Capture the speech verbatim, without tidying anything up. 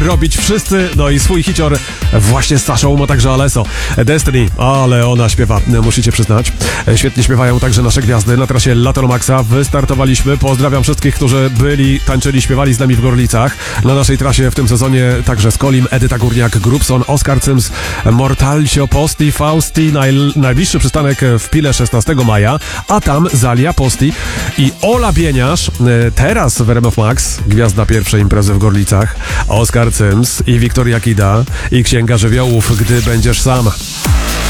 robić wszyscy, no i swój hicior właśnie z Saszą ma także Alesso. Destiny, ale ona śpiewa, musicie przyznać. Świetnie śpiewają także nasze gwiazdy na trasie Lato Maxa. Wystartowaliśmy, pozdrawiam wszystkich, którzy byli, tańczyli, śpiewali z nami w Gorlicach. Na naszej trasie w tym sezonie także Skolim, Edyta Górniak, Grubson, Oskar Cyms, Mortalcio, Posti, Fausti, naj, najbliższy przystanek w Pile szesnastego maja, a tam Zalia, Posti i Ola Bieniasz, teraz w R M F Max, gwiazda pierwszej imprezy w Gorlicach, Oskar Cyms i Wiktoria Kida i Księga Żywiołów, Gdy będziesz sam.